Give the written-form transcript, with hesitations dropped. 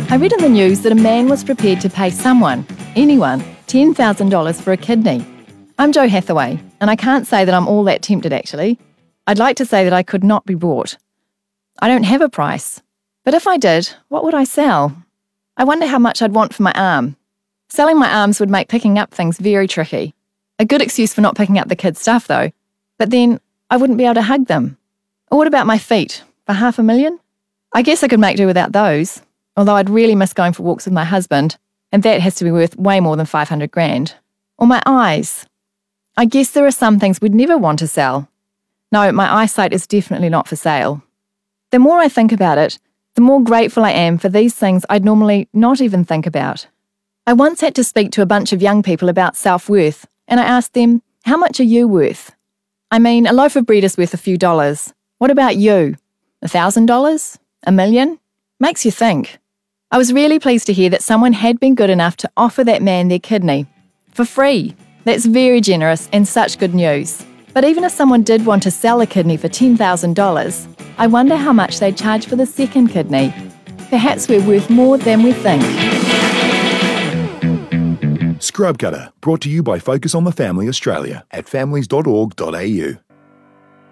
I read in the news that a man was prepared to pay someone, anyone, $10,000 for a kidney. I'm Jo Hathaway, and I can't say that I'm all that tempted actually. I'd like to say that I could not be bought. I don't have a price, but if I did, what would I sell? I wonder how much I'd want for my arm. Selling my arms would make picking up things very tricky. A good excuse for not picking up the kids' stuff though, but then I wouldn't be able to hug them. Or what about my feet? For $500,000? I guess I could make do without those, although I'd really miss going for walks with my husband, and that has to be worth way more than $500,000. Or my eyes. I guess there are some things we'd never want to sell. No, my eyesight is definitely not for sale. The more I think about it, the more grateful I am for these things I'd normally not even think about. I once had to speak to a bunch of young people about self-worth, and I asked them, how much are you worth? I mean, a loaf of bread is worth a few dollars. What about you? $1,000? $1 million? Makes you think. I was really pleased to hear that someone had been good enough to offer that man their kidney. For free. That's very generous and such good news. But even if someone did want to sell a kidney for $10,000, I wonder how much they'd charge for the second kidney. Perhaps we're worth more than we think. Scrub Gutter, brought to you by Focus on the Family Australia at families.org.au.